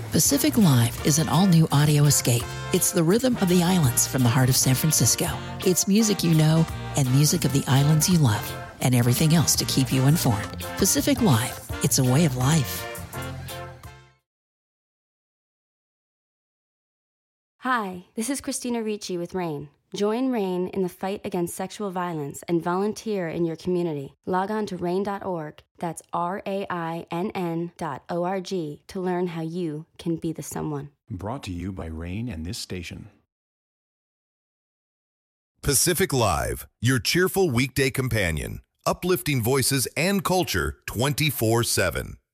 Pacific Live is an all-new audio escape. It's the rhythm of the islands from the heart of San Francisco. It's music you know and music of the islands you love and everything else to keep you informed. Pacific Live, it's a way of life. Hi, this is Christina Ricci with RAIN. Join RAIN in the fight against sexual violence and volunteer in your community. Log on to RAIN.org, that's RAINN.org, to learn how you can be the someone. Brought to you by RAIN and this station. Pacific Live, your cheerful weekday companion, uplifting voices and culture 24/7.